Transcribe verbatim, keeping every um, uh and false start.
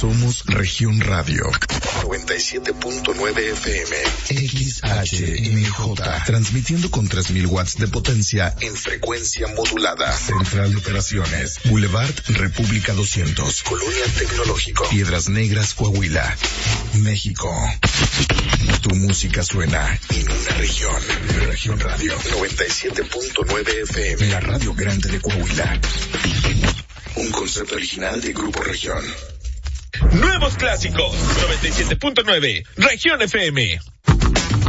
Somos Región Radio. noventa y siete punto nueve F M. X H M J. Transmitiendo con tres mil watts de potencia en frecuencia modulada. Central de Operaciones. Boulevard República doscientos. Colonia Tecnológico. Piedras Negras, Coahuila. México. Tu música suena en una región. Región Radio. noventa y siete punto nueve F M. La radio grande de Coahuila. Un concepto original de Grupo Región. Nuevos clásicos. noventa y siete punto nueve. Región F M.